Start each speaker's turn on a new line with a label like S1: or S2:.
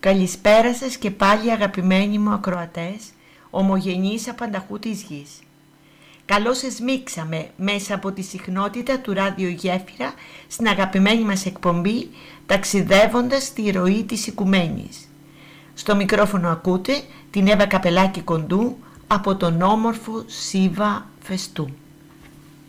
S1: Καλησπέρα σας και πάλι αγαπημένοι μου ακροατές, ομογενείς απανταχού της γης. Καλώς σας μίξαμε μέσα από τη συχνότητα του Ράδιο Γέφυρα στην αγαπημένη μας εκπομπή ταξιδεύοντας στη ροή της οικουμένης. Στο μικρόφωνο ακούτε την Εύα Καπελάκη Κοντού από τον όμορφο Σίβα Φεστού.